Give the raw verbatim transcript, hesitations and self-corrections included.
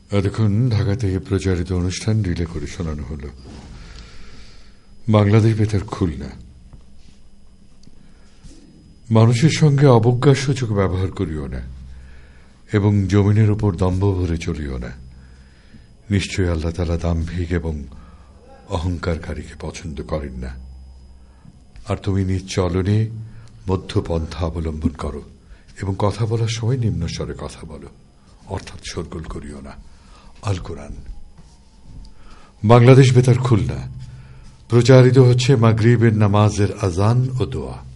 এতক্ষণ ঢাকা থেকে প্রচারিত অনুষ্ঠান রিলে করে শোনানো হল। বাংলাদেশ বেতার খুলনা। মানুষের সঙ্গে অবজ্ঞাসূচক ব্যবহার করিও না এবং জমিনের উপর দম্ভ ভরে চলিও না। নিশ্চয়ই আল্লাহ তাআলা দাম্ভিক এবং অহংকারকারীকে পছন্দ করেন না। আর তুমি নিজ চলনে মধ্যপন্থা অবলম্বন করো এবং কথা বলার সময় নিম্ন স্বরে কথা বলো, অর্থাৎ শোরগোল করিও না। আল কোরআন। বাংলাদেশ বেতার খুলনা। প্রচারিত হচ্ছে মাগরিবের নামাজের আজান ও দোয়া।